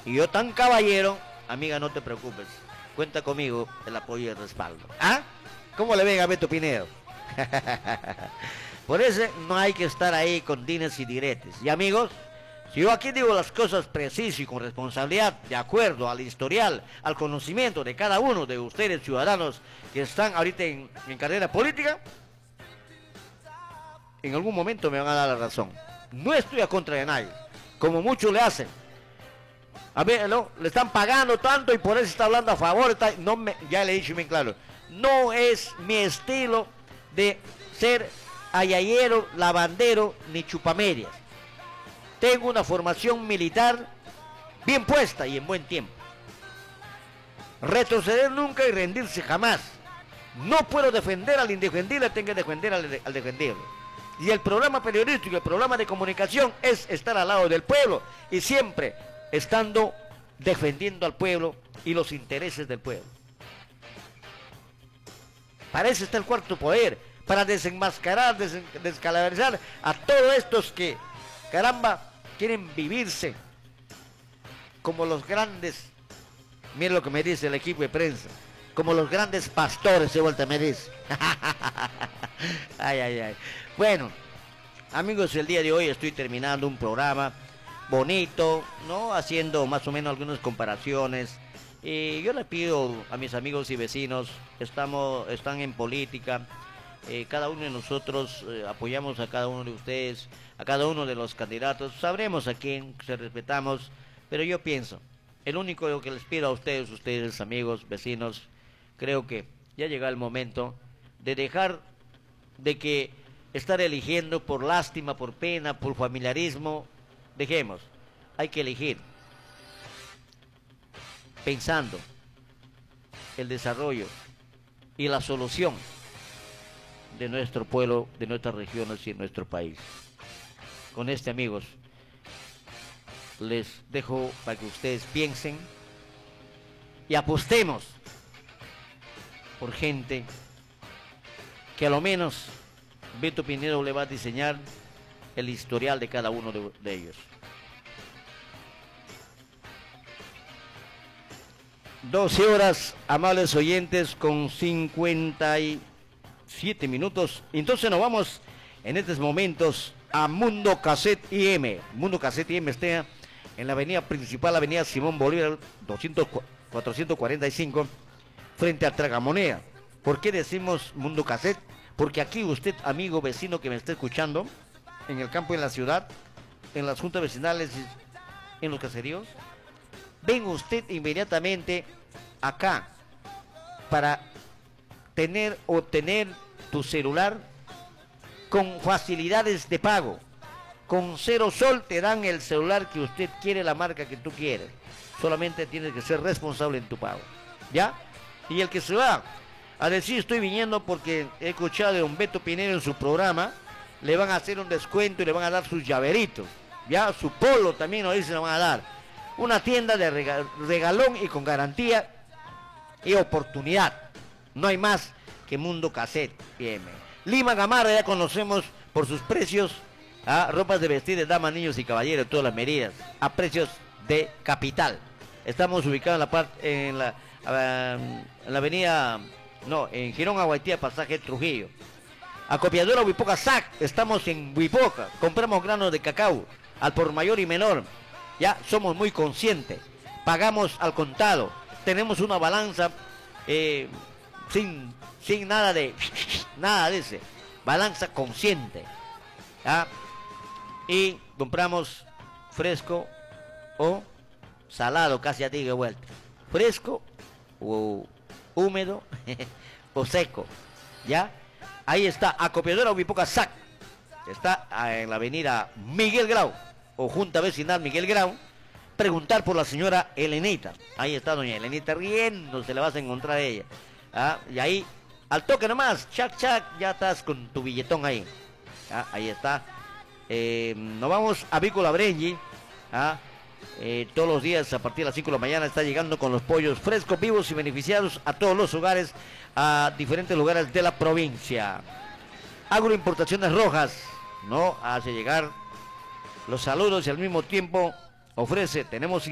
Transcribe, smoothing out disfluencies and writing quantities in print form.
Y yo tan caballero, amiga, no te preocupes. Cuenta conmigo el apoyo y el respaldo. ¿Ah? ¿Cómo le ven a Beto Pinedo? Por eso no hay que estar ahí con dimes y diretes. Y amigos, si yo aquí digo las cosas precisas y con responsabilidad, de acuerdo al historial, al conocimiento de cada uno de ustedes ciudadanos que están ahorita en carrera política, en algún momento me van a dar la razón. No estoy a contra de nadie, como muchos le hacen. A ver, ¿no? Le están pagando tanto y por eso está hablando a favor. Ya le he dicho bien claro, no es mi estilo de ser ayayero, lavandero, ni chupamedias. Tengo una formación militar bien puesta y en buen tiempo. Retroceder nunca y rendirse jamás. No puedo defender al indefendible, tengo que defender al defendible. Y el programa periodístico, el programa de comunicación es estar al lado del pueblo y siempre estando defendiendo al pueblo y los intereses del pueblo. Para eso está el cuarto poder, para desenmascarar, descalaverizar a todos estos que, caramba, quieren vivirse como los grandes, miren lo que me dice el equipo de prensa, como los grandes pastores, de vuelta me dice. Ay, ay, ay. Bueno, amigos, el día de hoy estoy terminando un programa bonito, ¿no? Haciendo más o menos algunas comparaciones. Y yo le pido a mis amigos y vecinos, están en política, cada uno de nosotros apoyamos a cada uno de ustedes, a cada uno de los candidatos, sabremos a quién se respetamos, pero yo pienso, el único que les pido a ustedes amigos, vecinos, creo que ya llega el momento de dejar de que estar eligiendo por lástima, por pena, por familiarismo. Dejemos, hay que elegir pensando el desarrollo y la solución de nuestro pueblo, de nuestras regiones y de nuestro país. Con este, amigos, les dejo para que ustedes piensen y apostemos por gente que a lo menos Beto Pinedo le va a diseñar el historial de cada uno de ellos. 12 horas, amables oyentes, con 57 minutos. Entonces nos vamos en estos momentos a Mundo Cassette IM. Mundo Cassette IM está en la avenida principal, avenida Simón Bolívar, 445, frente a Tragamoneda. ¿Por qué decimos Mundo Cassette? Porque aquí usted, amigo vecino que me está escuchando, en el campo, en la ciudad, en las juntas vecinales, en los caseríos, venga usted inmediatamente acá para obtener tu celular con facilidades de pago. Con 0 sol te dan el celular que usted quiere, la marca que tú quieres. Solamente tienes que ser responsable en tu pago, ¿ya? Y el que se va a decir estoy viniendo porque he escuchado de don Beto Pinedo en su programa, le van a hacer un descuento y le van a dar sus llaveritos, ya, su polo también nos dicen le van a dar. Una tienda de regalón y con garantía y oportunidad. No hay más que Mundo Cassette PM. Lima Gamarra ya conocemos por sus precios, ropas de vestir de damas, niños y caballeros, todas las medidas, a precios de capital. Estamos ubicados en la avenida, no, en Girón Aguaitía, pasaje Trujillo. Acopiadora Huipoca SAC, estamos en Huipoca, compramos granos de cacao al por mayor y menor. Ya somos muy conscientes, pagamos al contado, tenemos una balanza sin nada de ese, balanza consciente, ¿ya? Y compramos fresco o salado, casi a ti de vuelta, fresco o húmedo o seco, ¿ya? Ahí está, Acopiadora Huipoca SAC, está en la avenida Miguel Grau, o Junta Vecinal Miguel Grau, preguntar por la señora Elenita. Ahí está doña Elenita riendo, se la vas a encontrar a ella. Y ahí, al toque nomás, chac, chac, ya estás con tu billetón ahí. Ahí está. Nos vamos a Vícola Brengi. Todos los días a partir de las 5 de la mañana está llegando con los pollos frescos, vivos y beneficiados a todos los hogares, a diferentes lugares de la provincia. Agroimportaciones Rojas, ¿no? Hace llegar los saludos y al mismo tiempo ofrece, tenemos